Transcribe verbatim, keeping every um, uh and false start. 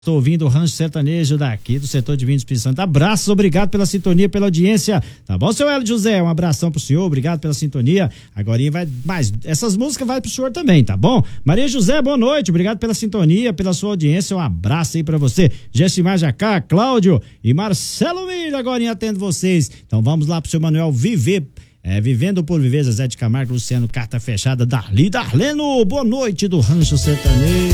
Estou ouvindo o Rancho Sertanejo daqui do setor de vinho do Espírito Santo. Abraços, obrigado pela sintonia, pela audiência. Tá bom, seu Hélio José? Um abração pro senhor, obrigado pela sintonia. Agora vai mais, essas músicas vai pro senhor também, tá bom? Maria José, boa noite, obrigado pela sintonia, pela sua audiência. Um abraço aí pra você. Gessimar Jacá, Cláudio e Marcelo Milho, agora atendo vocês. Então vamos lá pro seu Manuel Viver. É, Vivendo por Viver, Zé de Camargo, Luciano, Carta Fechada, Darli Darleno, boa noite do Rancho Sertanejo.